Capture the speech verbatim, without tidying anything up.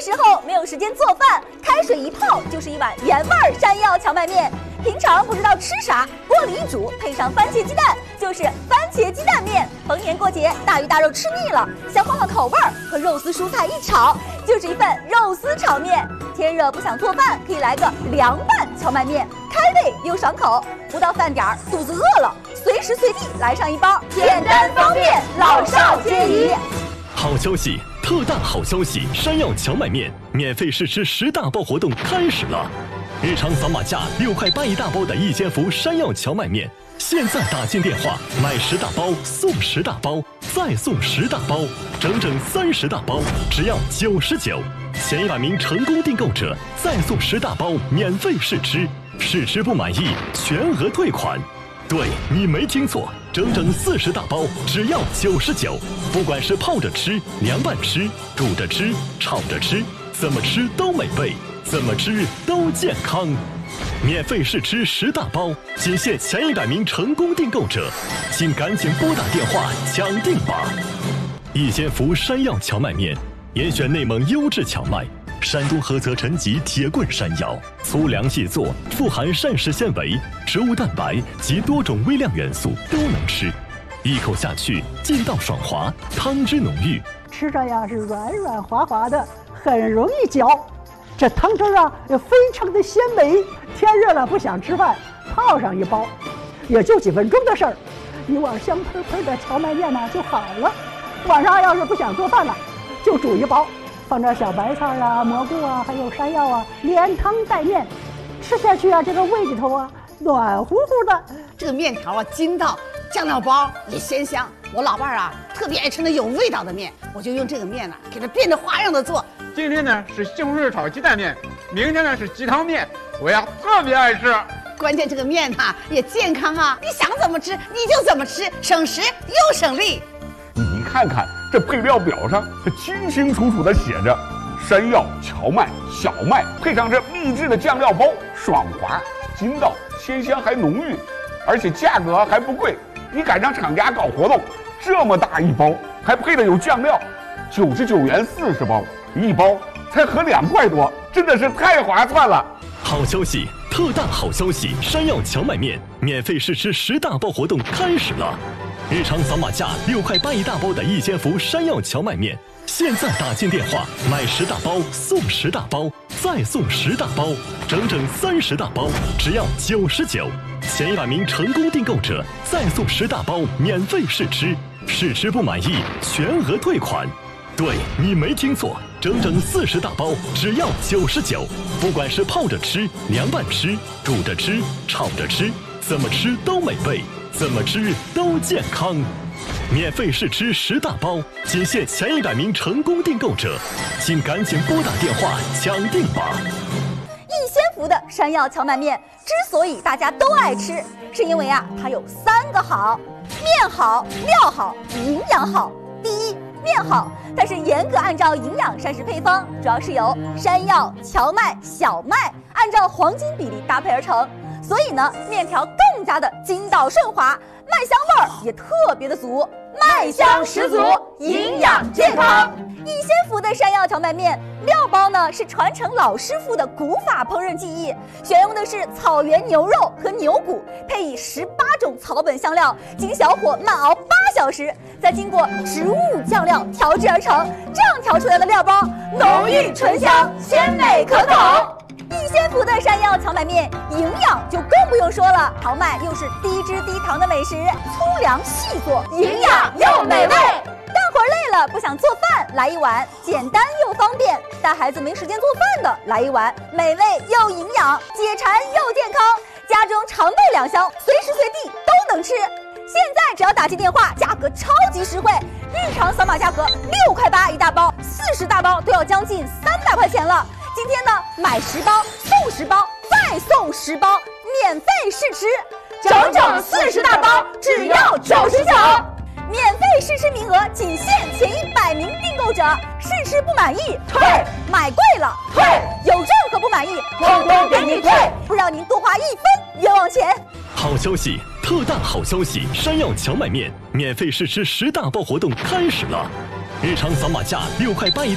时候没有时间做饭，开水一泡就是一碗原味山药荞麦面。平常不知道吃啥，锅里一煮，配上番茄鸡蛋，就是番茄鸡蛋面。逢年过节，大鱼大肉吃腻了，想换换口味儿，和肉丝蔬菜一炒，就是一份肉丝炒面。天热不想做饭，可以来个凉拌荞麦面，开胃又爽口。不到饭点儿，肚子饿了，随时随地来上一包，简单方便，老少皆宜。 好消息，特大好消息！山药荞麦面免费试吃十大包活动开始了。日常扫码价六块八一大包的一千伏山药荞麦面，现在打进电话买十大包送十大包，再送十大包，整整三十大包，只要九十九。前一百名成功订购者再送十大包免费试吃，试吃不满意全额退款。对，你没听错，整整四十大包，只要九十九。不管是泡着吃、凉拌吃、煮着吃、炒着吃，怎么吃都美味，怎么吃都健康。免费试吃十大包，仅限前一百名成功订购者，请赶紧拨打电话抢订吧！一千伏山药荞麦面，严选内蒙优质荞麦。山东菏泽陈集铁棍山药，粗粮细作，富含膳食纤维、植物蛋白及多种微量元素，都能吃。一口下去，劲道爽滑，汤汁浓郁， 吃着呀是软软滑滑的，很容易嚼。这汤汁啊也非常的鲜美。天热了不想吃饭，泡上一包，也就几分钟的事儿，一碗香喷喷的荞麦面呢就好了。晚上要是不想做饭了，就煮一包。放点小白菜啊、蘑菇啊，还有山药啊，连汤带面，吃下去啊，这个胃里头啊暖乎乎的。 这个面条啊筋道，酱料包也鲜香。我老伴儿啊特别爱吃那有味道的面，我就用这个面呢、啊、给它变着花样的做。 今天呢是西红柿炒鸡蛋面，明天呢是鸡汤面，我呀特别爱吃。 关键这个面呐、啊、也健康啊，你想怎么吃你就怎么吃，省时又省力。 你看看这配料表上，它清清楚楚地写着山药、荞麦、小麦，配上这秘制的酱料包，爽滑、筋道、鲜香还浓郁，而且价格还不贵。你赶上厂家搞活动，这么大一包，还配的有酱料，九十九元四十包，一包才合两块多，真的是太划算了。 好消息，特大好消息！山药荞麦面免费试吃十大包活动开始了。日常扫码价六块八一大包的一千伏山药荞麦面，现在打进电话买十大包送十大包，再送十大包，整整三十大包，只要九十九。前一百名成功订购者再送十大包免费试吃，试吃不满意全额退款。对，你没听错，整整四十大包，只要九十九。不管是泡着吃、凉拌吃、煮着吃、炒着吃，怎么吃都美味，怎么吃都健康。免费试吃十大包，仅限前一百名成功订购者，请赶紧拨打电话抢订吧！ 一千伏的山药荞麦面之所以大家都爱吃，是因为啊，它有三个好：面好、料好、营养好。第一，面好，它是严格按照营养膳食配方，主要是由山药、荞麦、小麦按照黄金比例搭配而成，所以呢，面条更加的筋道顺滑，麦香味儿也特别的足，麦香十足，营养健康。一千伏的山药荞麦面料包呢是传承老师傅的古法烹饪技艺，选用的是草原牛肉和牛骨，配以十八种草本香料，经小火慢熬八小时，再经过植物酱料调制而成。这样调出来的料包浓郁醇香，鲜美可口。一千伏的山药荞麦面营养就更不用说了，荞麦又是低脂低糖的美食，粗粮细做，营养又美味。干活累了不想做饭，来一碗简单又方便；带孩子没时间做饭的，来一碗美味又营养，解馋又健康，家中常备两箱，随时随地都能吃。现在只要打进电话，价格超级实惠，日常扫码价格六块八一大包，四十大包都要将近三百块钱了。今天呢，买十包送十包，再送十包，免费试吃，整整四十大包，只要九十九。免费试吃名额仅限前一百名订购者，试吃不满意退，买贵了退，有任何不满意通通给你退，不让您多花一分冤枉钱。 好消息，特大好消息！山药荞麦面免费试吃十大包活动开始了，日常扫码价六块八一。